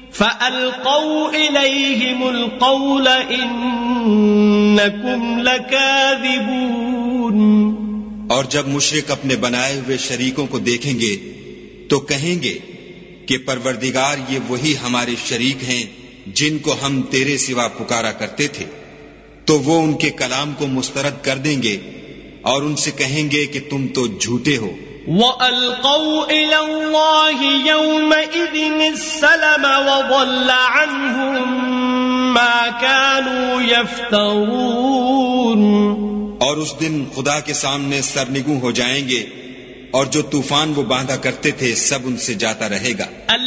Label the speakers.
Speaker 1: फ़अल्क़ौ इलैहिमुल क़ौल इन्नकुम लकाज़िबून।
Speaker 2: और जब मुशरिक अपने बनाए हुए शरीकों को देखेंगे तो कहेंगे कि परवरदिगार, ये वही हमारे शरीक हैं जिनको हम तेरे सिवा पुकारा करते थे। तो वो उनके कलाम को मुस्तरद कर देंगे और उनसे कहेंगे कि तुम तो झूठे हो।
Speaker 1: वअल्क़ौ इलल्लाहि यौमइज़िन अस्सलम वज़ल्ल अन्हुम मा कानू यफ्तरून।
Speaker 2: और उस दिन खुदा के सामने सरनिगू हो जाएंगे और जो तूफान वो बांधा करते थे सब उनसे जाता रहेगा।